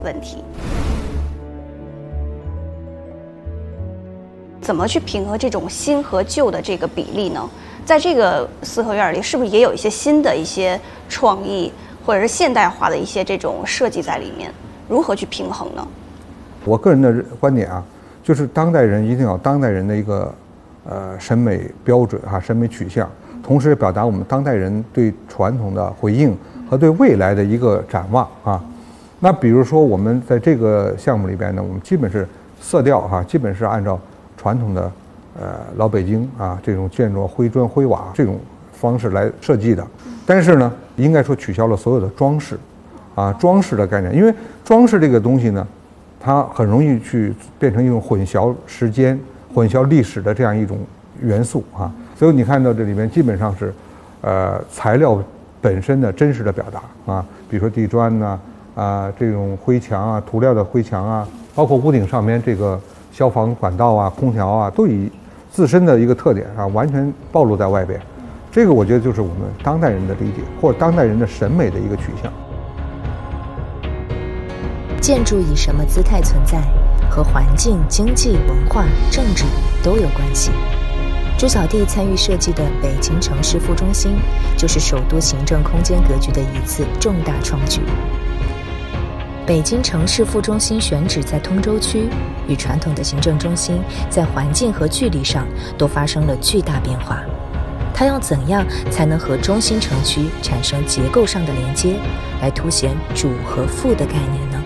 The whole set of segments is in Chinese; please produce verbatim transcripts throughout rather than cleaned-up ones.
问题。怎么去平衡这种新和旧的这个比例呢？在这个四合院里，是不是也有一些新的一些创意，或者是现代化的一些这种设计在里面？如何去平衡呢？ 我个人的观点啊，就是当代人一定要当代人的一个呃审美标准哈、啊，审美取向，同时表达我们当代人对传统的回应和对未来的一个展望啊。那比如说我们在这个项目里边呢，我们基本是色调哈、啊，基本是按照传统的呃老北京啊这种建筑灰砖灰瓦这种方式来设计的，但是呢，应该说取消了所有的装饰，啊装饰的概念，因为装饰这个东西呢，它很容易去变成一种混淆时间、混淆历史的这样一种元素啊，所以你看到这里面基本上是，呃材料本身的真实的表达啊，比如说地砖呐啊、啊这种灰墙啊、涂料的灰墙啊，包括屋顶上面这个消防管道啊、空调啊，都以自身的一个特点啊，完全暴露在外边。这个我觉得就是我们当代人的理解，或者当代人的审美的一个取向。 建筑以什么姿态存在，和环境、经济、文化、政治都有关系。朱小弟参与设计的北京城市副中心，就是首都行政空间格局的一次重大创举。北京城市副中心选址在通州区，与传统的行政中心在环境和距离上都发生了巨大变化。它要怎样才能和中心城区产生结构上的连接，来凸显主和副的概念呢？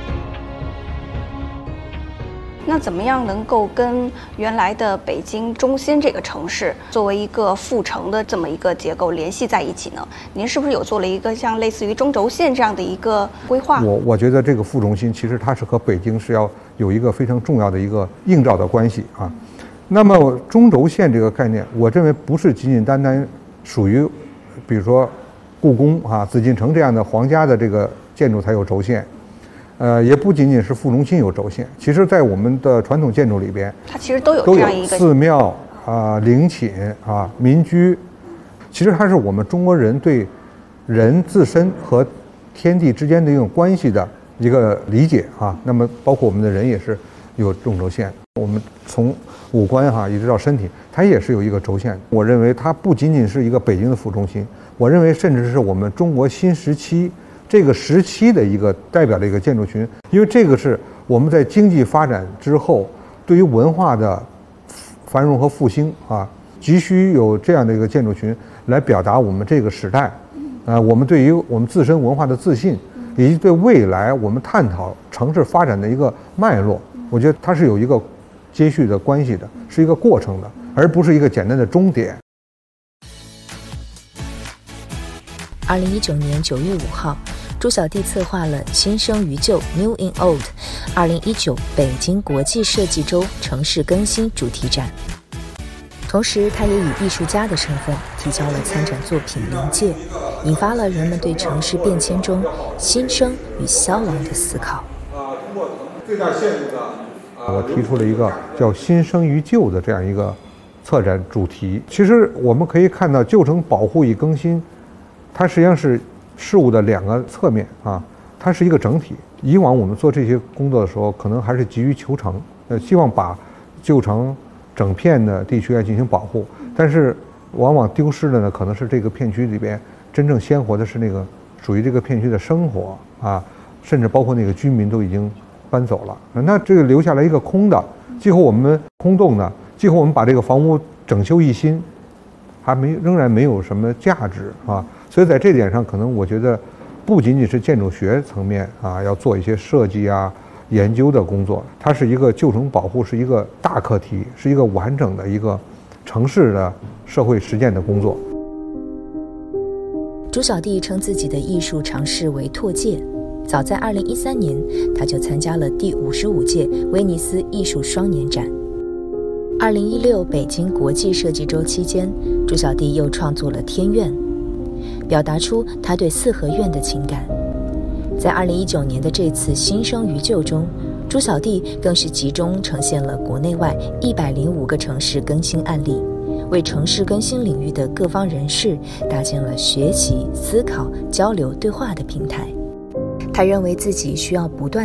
那怎么样能够跟原来的北京中心这个城市作为一个副城的这么一个结构联系在一起呢？您是不是有做了一个像类似于中轴线这样的一个规划？ 我我觉得这个副中心其实它是和北京是要有一个非常重要的一个映照的关系啊。那么中轴线这个概念，我认为不是仅仅单单属于，比如说故宫啊、紫禁城这样的皇家的这个建筑才有轴线。呃，也不仅仅是副中心有轴线，其实，在我们的传统建筑里边， 它其实都有这样一个寺庙啊、陵寝啊、民居，其实它是我们中国人对人自身和天地之间的一种关系的一个理解啊。那么，包括我们的人也是有中轴线，我们从五官哈、啊、一直到身体，它也是有一个轴线。我认为它不仅仅是一个北京的副中心，我认为甚至是我们中国新时期。这个时期的一个代表的一个建筑群，因为这个是我们在经济发展之后，对于文化的繁荣和复兴啊，急需有这样的一个建筑群来表达我们这个时代，啊，我们对于我们自身文化的自信，以及对未来我们探讨城市发展的一个脉络，我觉得它是有一个接续的关系的，是一个过程的，而不是一个简单的终点。 二零一九年九月五号，朱小弟策划了新生于旧 New in Old 二零一九北京国际设计周城市更新主题展。同时，他也以艺术家的身份提交了参展作品《临界》，引发了人们对城市变迁中新生与消亡的思考。 啊，通过最大限度的，我提出了一个叫“新生于旧”的这样一个策展主题。其实我们可以看到，旧城保护与更新，它实际上是事物的两个侧面啊，它是一个整体。以往我们做这些工作的时候，可能还是急于求成，呃，希望把旧城整片的地区来进行保护，但是往往丢失的呢，可能是这个片区里边真正鲜活的是那个属于这个片区的生活啊，甚至包括那个居民都已经搬走了，那这个留下来一个空的，最后我们空洞的，最后我们把这个房屋整修一新，还没仍然没有什么价值啊。所以在这点上，可能我觉得不仅仅是建筑学层面啊，要做一些设计啊、研究的工作，它是一个旧城保护，是一个大课题，是一个完整的一个城市的社会实践的工作。 朱小弟称自己的艺术尝试为拓界，早在二零一三年，他就参加了第五十五届威尼斯艺术双年展。二零一六北京国际设计周期间，朱小弟又创作了《天苑》，表达出他对四合院的情感。在二零一九年的这次新生于旧中，朱小弟更是集中呈现了国内外一百零五个城市更新案例，为城市更新领域的各方人士搭建了学习、思考、交流、对话的平台。他认为自己需要不断